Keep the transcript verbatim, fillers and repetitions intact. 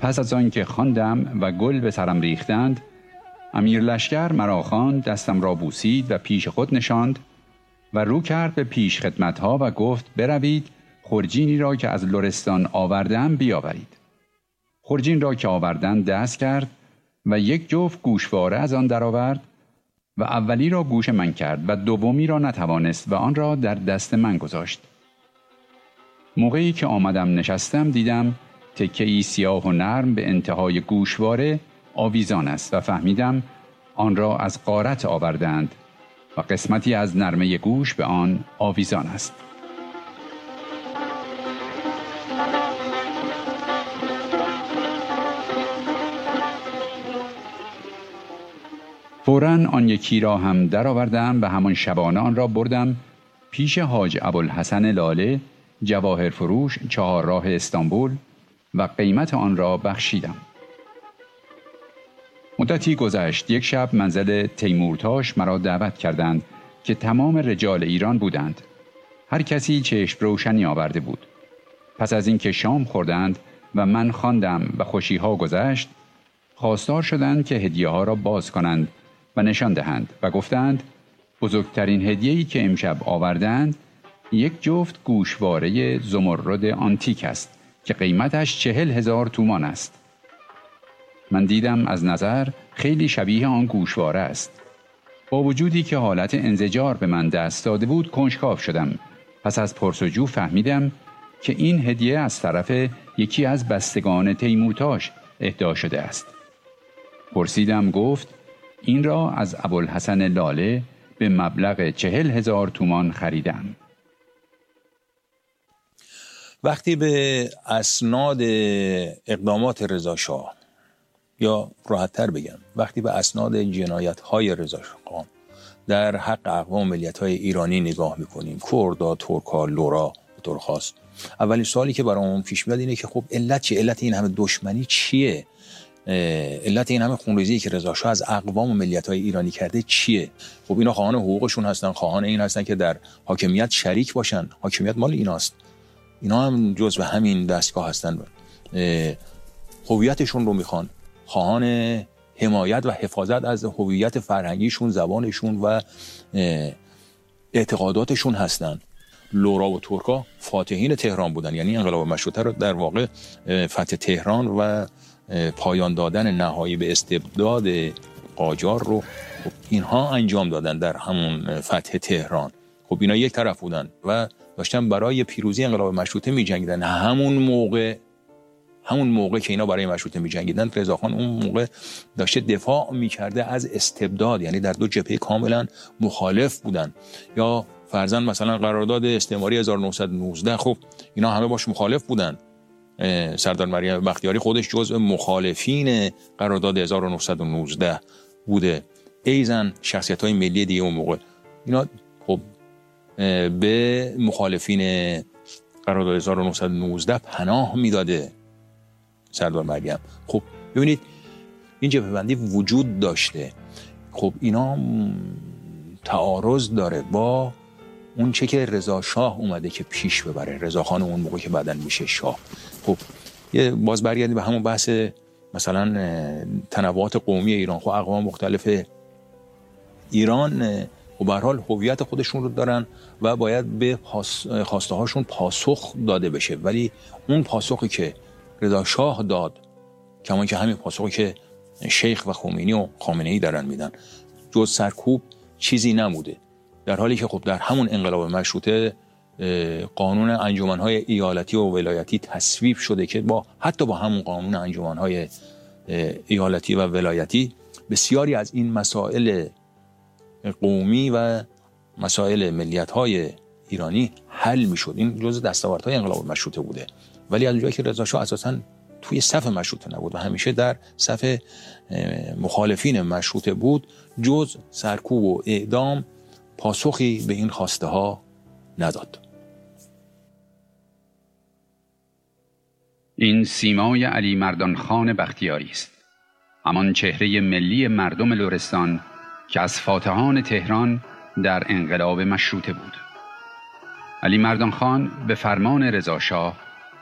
پس از آن که خواندم و گل به سرم ریختند، امیر لشکر مرا خواند، دستم را بوسید و پیش خود نشاند و رو کرد به پیش خدمتها و گفت بروید خرجینی را که از لرستان آوردم بیاورید. خرجین را که آوردن دست کرد و یک جفت گوشواره از آن درآورد و اولی را گوش من کرد و دومی را نتوانست و آن را در دست من گذاشت. موقعی که آمدم نشستم دیدم تکه‌ای سیاه و نرم به انتهای گوشواره آویزان است و فهمیدم آن را از غارت آوردند و قسمتی از نرمه گوش به آن آویزان است. فوراً آن یکی را هم درآوردم و همان شبانه آن را بردم پیش حاج ابوالحسن لاله جواهر فروش چهار راه استانبول و قیمت آن را بخشیدم. مدتی گذشت، یک شب منزل تیمورتاش مرا دعوت کردند که تمام رجال ایران بودند. هر کسی چشم روشنی آورده بود. پس از اینکه شام خوردند و من خواندم و خوشیها گذشت، خواستار شدند که هدیه ها را باز کنند و نشان دهند و گفتند بزرگترین هدیه‌ای که امشب آوردند یک جفت گوشواره زمرد آنتیک است که قیمتش چهل هزار تومان است. من دیدم از نظر خیلی شبیه آن گوشواره است. با وجودی که حالت انزجار به من دست داده بود کنجکاو شدم. پس از پرسجو فهمیدم که این هدیه از طرف یکی از بستگان تیمورتاش اهدا شده است. پرسیدم، گفت این را از ابوالحسن لاله به مبلغ چهل هزار تومان خریدم. وقتی به اسناد اقدامات رضا شاه، یا راحت‌تر بگم وقتی به اسناد جنایت‌های رضا شاه در حق اقوام ملیت‌های ایرانی نگاه می‌کنیم، کردا، ترکا، لورا به طور خاص، اولین سوالی که برامون پیش میاد اینه که خب علت چیه؟ علت این همه دشمنی چیه؟ علت این همه خونریزی که رضا شاه از اقوام و ملیت‌های ایرانی کرده چیه؟ خب اینا خواهان حقوقشون هستن، خواهان این هستن که در حاکمیت شریک باشن. حاکمیت مال ایناست. اینا هم جزو همین دستگاه هستن. هویتشون رو میخوان، خواهان حمایت و حفاظت از هویت فرهنگیشون، زبانشون و اعتقاداتشون هستن. لورا و ترکا فاتحین تهران بودن، یعنی انقلاب مشروطه رو در واقع فتح تهران و پایان دادن نهایی به استبداد قاجار رو اینها انجام دادن در همون فتح تهران. خب اینا یک طرف بودن و داشتن برای پیروزی انقلاب مشروطه می جنگیدن. همون موقع همون موقع که اینا برای مشروطه می جنگیدن، رضاخان اون موقع داشته دفاع می کرده از استبداد، یعنی در دو جبهه کاملا مخالف بودن. یا فرضاً مثلا قرارداد استعماری هزار و نهصد و نوزده، خب اینا همه باش مخالف بودن. سردار مریم بختیاری خودش جزء مخالفین قرارداد هزار و نهصد و نوزده بوده. ایزن شخصیت‌های ملی دیگه اون موقع اینا خب به مخالفین قرارداد هزار و نهصد و نوزده پناه میداده سردار مریم. خب ببینید این جبهه‌بندی وجود داشته. خب اینا تعارض داره با اون چه که رضا شاه اومده که پیش ببره، رضا خان اون موقع که بعدن میشه شاه. خب یه باز برگردیم به همون بحث مثلا تنوعات قومی ایران. خب اقوام مختلف ایران و به هر حال هویت خودشون رو دارن و باید به خواسته هاشون پاسخ داده بشه، ولی اون پاسخی که رضا شاه داد، کما که همین پاسخی که شیخ و خمینی و خامنه‌ای دارن میدن، جز سرکوب چیزی نموده. در حالی که خب در همون انقلاب مشروطه قانون انجمن‌های ایالتی و ولایتی تصویب شده که با حتی با همون قانون انجمن‌های ایالتی و ولایتی بسیاری از این مسائل قومی و مسائل ملیت‌های ایرانی حل می‌شد. این جزء دستاوردهای انقلاب مشروطه بوده. ولی از اونجایی که رضا شاه اساساً توی صف مشروطه نبود و همیشه در صف مخالفین مشروطه بود، جز سرکوب و اعدام پاسخی به این خواسته ها نداد. این سیمای علی مردان خان بختیاری است، همان چهره ملی مردم لرستان که از فاتحان تهران در انقلاب مشروطه بود. علی مردان خان به فرمان رضا شاه